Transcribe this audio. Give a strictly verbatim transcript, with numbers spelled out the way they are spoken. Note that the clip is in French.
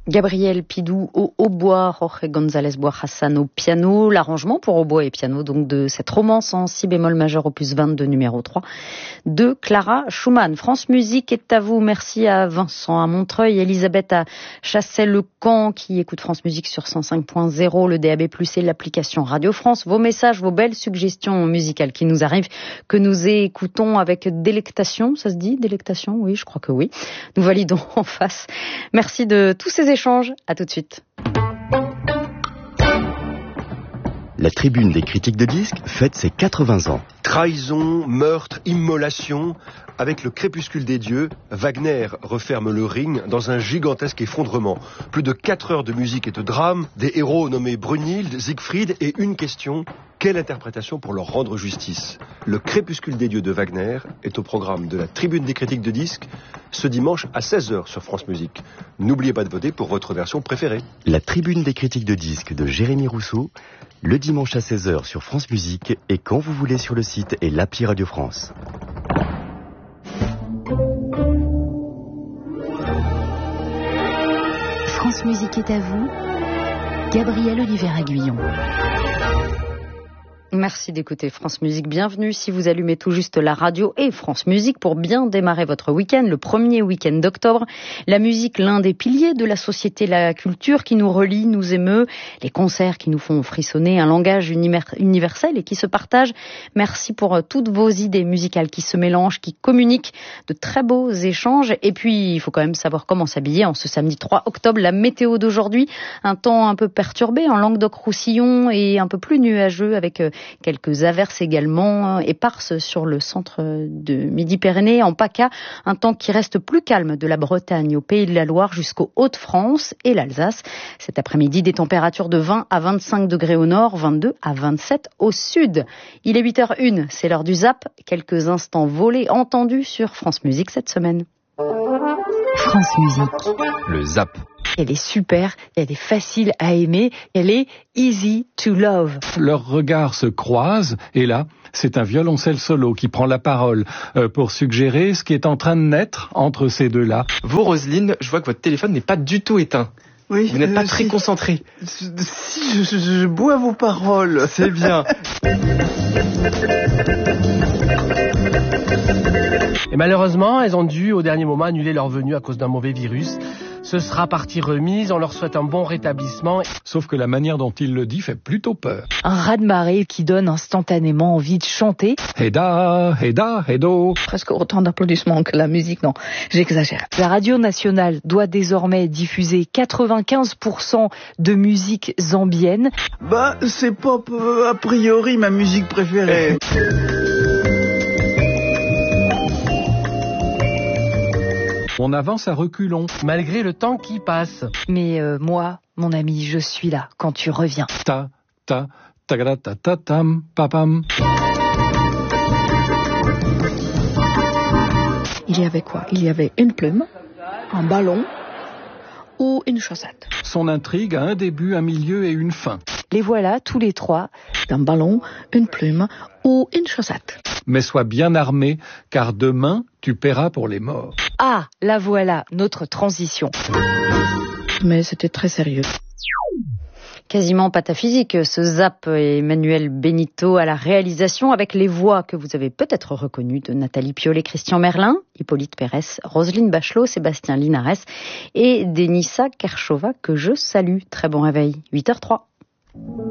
Gabriel Pidou au hautbois, Jorge González Boirassan au piano, l'arrangement pour hautbois et piano donc de cette romance en si bémol majeur opus vingt-deux numéro trois de Clara Schumann. France Musique est à vous. Merci à Vincent à Montreuil, Elisabeth à Chassey-le-Camp qui écoute France Musique sur cent cinq point zéro, le D A B plus, et l'application Radio France. Vos messages, vos belles suggestions musicales qui nous arrivent, que nous écoutons avec délectation, ça se dit délectation? Oui, je crois que oui. Nous validons en face. Merci de tous ces échange. À tout de suite. La tribune des critiques de disques fête ses quatre-vingts ans. Trahison, meurtre, immolation. Avec le crépuscule des dieux, Wagner referme le ring dans un gigantesque effondrement. Plus de quatre heures de musique et de drame, des héros nommés Brunhilde, Siegfried et une question: quelle interprétation pour leur rendre justice? Le crépuscule des dieux de Wagner est au programme de la tribune des critiques de disques ce dimanche à seize heures sur France Musique. N'oubliez pas de voter pour votre version préférée. La tribune des critiques de disques de Jérémy Rousseau, le dimanche à seize heures sur France Musique et quand vous voulez sur le site et l'appli Radio France. France Musique est à vous, Gabriel Olivier-Aguillon. Merci d'écouter France Musique. Bienvenue si vous allumez tout juste la radio et France Musique pour bien démarrer votre week-end, le premier week-end d'octobre. La musique, l'un des piliers de la société, la culture qui nous relie, nous émeut, les concerts qui nous font frissonner, un langage universel et qui se partage. Merci pour toutes vos idées musicales qui se mélangent, qui communiquent, de très beaux échanges. Et puis, il faut quand même savoir comment s'habiller en ce samedi trois octobre. La météo d'aujourd'hui, un temps un peu perturbé en Languedoc-Roussillon et un peu plus nuageux avec quelques averses également éparses sur le centre de Midi-Pyrénées, en PACA. Un temps qui reste plus calme de la Bretagne au Pays de la Loire jusqu'aux Hauts-de-France et l'Alsace. Cet après-midi, des températures de vingt à vingt-cinq degrés au nord, vingt-deux à vingt-sept au sud. Il est huit heures une, c'est l'heure du Zap. Quelques instants volés entendus sur France Musique cette semaine. France Musique. Le Zap. Elle est super, elle est facile à aimer, elle est easy to love. Leurs regards se croisent et là, c'est un violoncelle solo qui prend la parole euh, pour suggérer ce qui est en train de naître entre ces deux-là. Vous, Roselyne, je vois que votre téléphone n'est pas du tout éteint. Oui, vous n'êtes euh, pas très si, concentré. Si, je, je, je bois vos paroles. C'est bien. Et malheureusement, elles ont dû au dernier moment annuler leur venue à cause d'un mauvais virus. Ce sera partie remise, on leur souhaite un bon rétablissement. Sauf que la manière dont il le dit fait plutôt peur. Un raz-de-marée qui donne instantanément envie de chanter. Heda, Heda, Hedo. Presque autant d'applaudissements que la musique, non, j'exagère. La radio nationale doit désormais diffuser quatre-vingt-quinze pour cent de musique zambienne. Bah, c'est pop, euh, a priori, ma musique préférée. On avance à reculons. Malgré le temps qui passe. Mais euh, moi, mon ami, je suis là quand tu reviens. Ta, ta, ta, ta, ta, tam, papam. Il y avait quoi? Il y avait une plume, un ballon ou une chaussette. Son intrigue a un début, un milieu et une fin. Les voilà, tous les trois. Un ballon, une plume ou une chaussette. Mais sois bien armé, car demain, tu paieras pour les morts. Ah, la voilà, notre transition. Mais c'était très sérieux. Quasiment pataphysique, ce Zap. Emmanuel Benito à la réalisation avec les voix que vous avez peut-être reconnues de Nathalie Piolet, Christian Merlin, Hippolyte Pérez, Roselyne Bachelot, Sébastien Linares et Denissa Kershova que je salue. Très bon réveil, huit heures trois.